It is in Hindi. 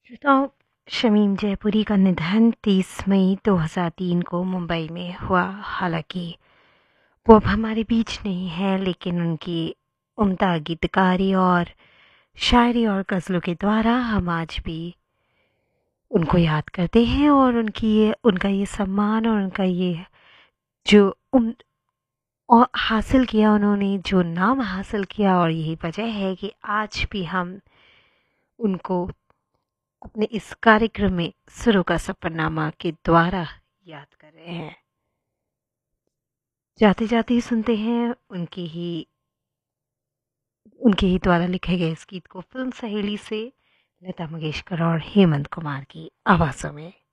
श्रोताओं, शमीम जयपुरी का निधन 30 मई 2003 को मुंबई में हुआ। हालांकि वो अब हमारे बीच नहीं है, लेकिन उनकी उम्दा गीतकारी और शायरी और गज़लों के द्वारा हम आज भी उनको याद करते हैं। और उनका ये सम्मान और उनका ये जो और हासिल किया, उन्होंने जो नाम हासिल किया, और यही वजह है कि आज भी हम उनको अपने इस कार्यक्रम में सुरों का सफरनामा के द्वारा याद कर रहे हैं। जाते जाते ही सुनते हैं उनके ही द्वारा लिखे गए इस गीत को फिल्म सहेली से लता मंगेशकर और हेमंत कुमार की आवाज़ों में।